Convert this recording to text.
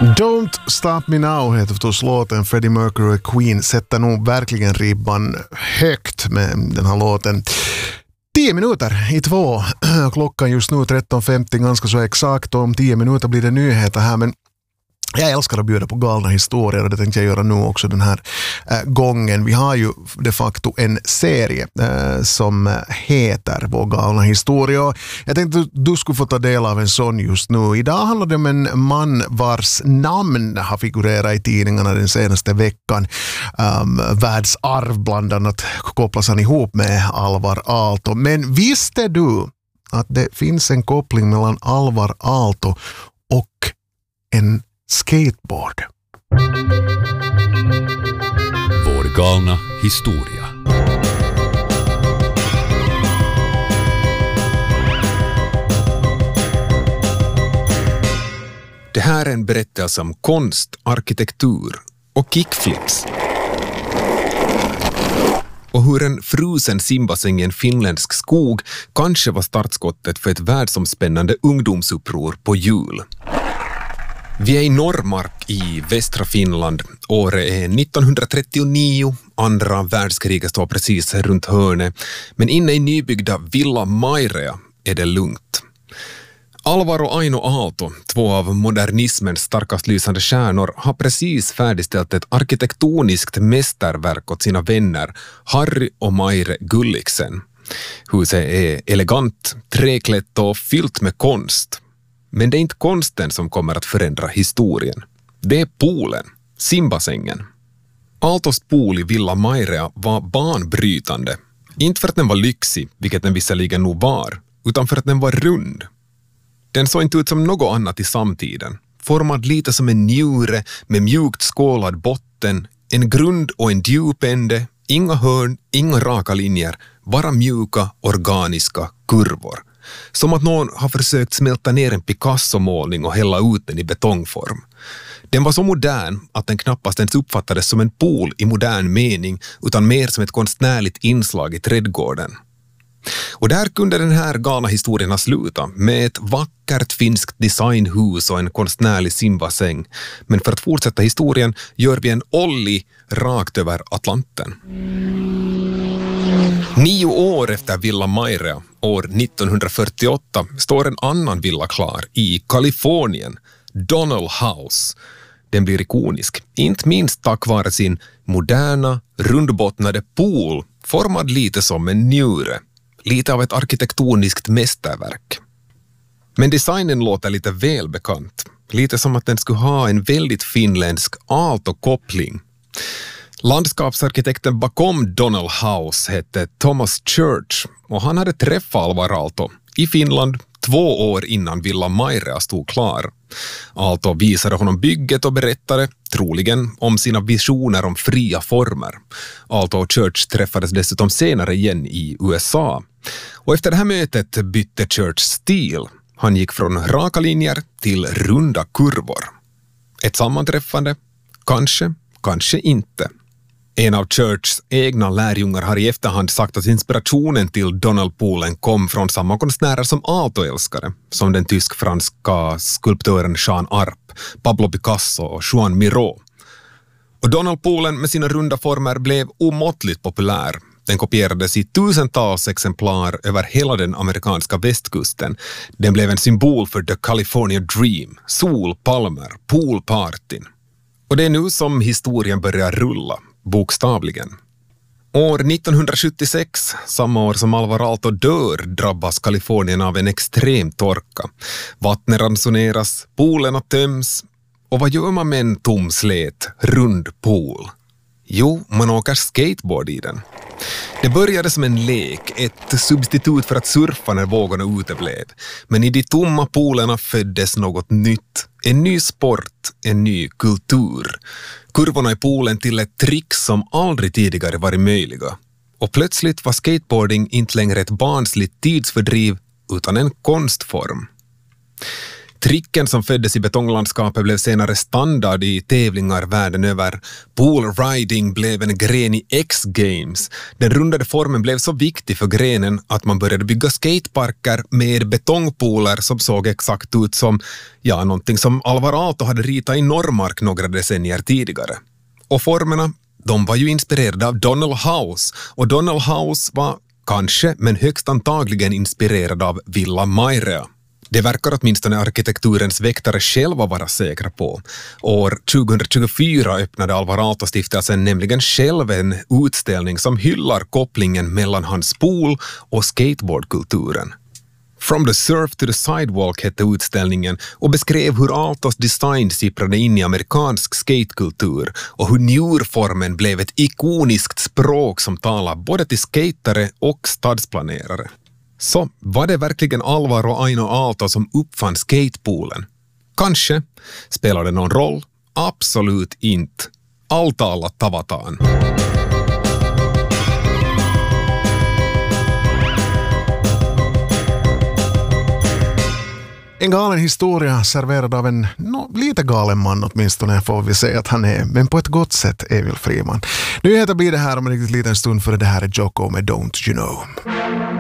Don't Stop Me Now heter förstås låten. Freddie Mercury och Queen sätter nog verkligen ribban högt med den här låten. 10 minuter i 2. Klockan just nu 13.50 ganska så exakt. Och om 10 minuter blir det nyheter här, men jag älskar att bjuda på galna historier och det tänkte jag göra nu också den här gången. Vi har ju de facto en serie som heter Vår galna historia. Jag tänkte att du skulle få ta del av en sån just nu. Idag handlar det om en man vars namn har figurerat i tidningarna den senaste veckan. Världsarv bland annat kopplas han ihop med Alvar Aalto. Men visste du att det finns en koppling mellan Alvar Aalto och en skateboard? Vår galna historia. Det här är en berättelse om konst, arkitektur och kickflips. Och hur en frusen simbassäng i en finländsk skog kanske var startskottet för ett världsomspännande ungdomsuppror på jul. Vi är i Norrmark i västra Finland. Året är 1939. Andra världskriget står precis runt hörnet. Men inne i nybyggda Villa Mairea är det lugnt. Alvar och Aino Aalto, två av modernismens starkast lysande stjärnor, har precis färdigställt ett arkitektoniskt mästerverk åt sina vänner Harry och Maire Gulliksen. Huset är elegant, träklätt och fyllt med konst. Men det är inte konsten som kommer att förändra historien. Det är poolen, simbassängen. Aaltos pool i Villa Mairea var banbrytande. Inte för att den var lyxig, vilket den visserligen nog var, utan för att den var rund. Den såg inte ut som något annat i samtiden. Formad lite som en njure med mjukt skålad botten, en grund och en djupände, inga hörn, inga raka linjer, bara mjuka, organiska kurvor. Som att någon har försökt smälta ner en Picasso-målning och hälla ut den i betongform. Den var så modern att den knappast ens uppfattades som en pool i modern mening utan mer som ett konstnärligt inslag i trädgården. Och där kunde den här galna historien ha slutat med ett vackert finskt designhus och en konstnärlig simbassäng. Men för att fortsätta historien gör vi en ollie rakt över Atlanten. 9 år efter Villa Mairea, år 1948, står en annan villa klar i Kalifornien, Donnell House. Den blir ikonisk, inte minst tack vare sin moderna, rundbottnade pool, formad lite som en njure. Lite av ett arkitektoniskt mästerverk. Men designen låter lite välbekant. Lite som att den skulle ha en väldigt finländsk Aalto-koppling. Landskapsarkitekten bakom Donnell House hette Thomas Church och han hade träffat Alvar Aalto i Finland 2 år innan Villa Mairea stod klar. Aalto visade honom bygget och berättade, troligen, om sina visioner om fria former. Aalto och Church träffades dessutom senare igen i USA. Och efter det här mötet bytte Church stil. Han gick från raka linjer till runda kurvor. Ett sammanträffande? Kanske, kanske inte. En av Churchs egna lärjungar har i efterhand sagt att inspirationen till Donnell-poolen kom från samma konstnärer som Aalto älskade, som den tysk-franska skulptören Jean Arp, Pablo Picasso och Joan Miró. Och Donnell-poolen med sina runda former blev omåttligt populär. Den kopierades i tusentals exemplar över hela den amerikanska västkusten. Den blev en symbol för The California Dream, sol, palmer, poolpartyn. Och det är nu som historien börjar rulla, bokstavligen. År 1976, samma år som Alvar Aalto dör, drabbas Kalifornien av en extrem torka. Vattnet ransoneras, poolerna töms. Och vad gör man med en tom slät, rund pool? Jo, man åker skateboard i den. Det började som en lek, ett substitut för att surfa när vågorna uteblev. Men i de tomma poolerna föddes något nytt. En ny sport, en ny kultur. Kurvorna i poolen till ett trick som aldrig tidigare varit möjliga. Och plötsligt var skateboarding inte längre ett barnsligt tidsfördriv utan en konstform. Tricken som föddes i betonglandskapet blev senare standard i tävlingar världen över. Pool riding blev en gren i X-Games. Den rundade formen blev så viktig för grenen att man började bygga skateparker med betongpooler som såg exakt ut som någonting som Alvar Aalto hade ritat i Norrmark några decennier tidigare. Och formerna, de var ju inspirerade av Donald House, och Donald House var kanske, men högst antagligen inspirerad av Villa Mairea. Det verkar åtminstone arkitekturens väktare själva vara säkra på. År 2024 öppnade Alvar Aalto-stiftelsen nämligen själv en utställning som hyllar kopplingen mellan hans pool och skateboardkulturen. From the surf to the sidewalk hette utställningen och beskrev hur Aaltos design sipprade in i amerikansk skatekultur och hur njurformen blev ett ikoniskt språk som talar både till skatare och stadsplanerare. Så var det verkligen Alvar och Aino Aalto som uppfann skatepoolen? Kanske. Spelar det någon roll? Absolut inte. Allt alla tavataan. En galen historia serverad av en lite galen man åtminstone, får vi säga att han är, men på ett gott sätt, Emil Friman. Nyheter blir det här om en riktigt liten stund, för det här är Jocko med Don't You Know.